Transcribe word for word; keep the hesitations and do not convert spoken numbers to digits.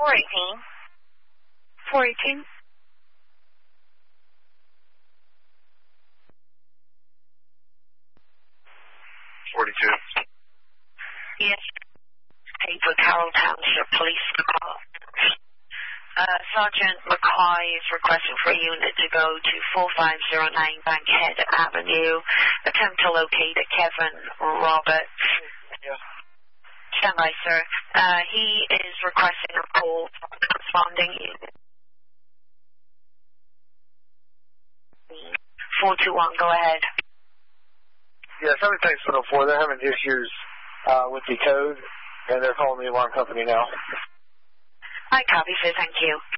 four eighteen. four eighteen. forty-two. Yes. Haywood Carroll Township Police Call. Uh, Sergeant McCoy is requesting for a unit to go to four five zero nine Bankhead Avenue. Attempt to locate a Kevin Roberts. Yeah. Stand by, sir. Uh, he is requesting a call from the corresponding unit. four two one, go ahead. Yeah, seventy-six one oh four, they're having issues uh, with the code, and they're calling the alarm company now. I copy, sir, thank you.